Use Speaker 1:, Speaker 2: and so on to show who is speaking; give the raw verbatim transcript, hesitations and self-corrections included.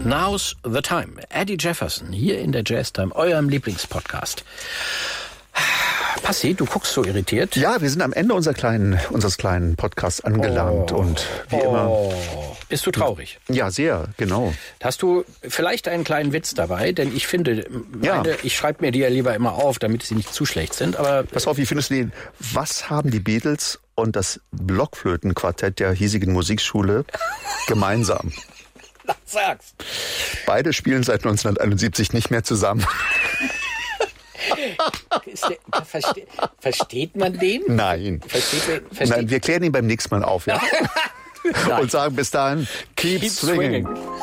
Speaker 1: Now's the Time. Eddie Jefferson, hier in der Jazztime, eurem Lieblingspodcast. Passi, du guckst so irritiert.
Speaker 2: Ja, wir sind am Ende unserer kleinen, unseres kleinen Podcasts angelangt
Speaker 1: Oh.
Speaker 2: und wie
Speaker 1: Oh.
Speaker 2: immer...
Speaker 1: Bist du traurig?
Speaker 2: Ja, sehr, genau.
Speaker 1: Hast du vielleicht einen kleinen Witz dabei? Denn ich finde,
Speaker 2: Ja.
Speaker 1: meine, ich schreibe mir die ja lieber immer auf, damit sie nicht zu schlecht sind. Aber
Speaker 2: Pass auf, wie findest du den? Was haben die Beatles und das Blockflötenquartett der hiesigen Musikschule gemeinsam?
Speaker 1: sag's.
Speaker 2: Beide spielen seit neunzehnhunderteinundsiebzig nicht mehr zusammen.
Speaker 1: Ist der, verste, versteht man den?
Speaker 2: Nein.
Speaker 1: Versteht, man- versteht
Speaker 2: Nein, wir klären ihn beim nächsten Mal auf, ja? Und sagen bis dahin, keep,
Speaker 1: Keep
Speaker 2: swinging.
Speaker 1: swinging.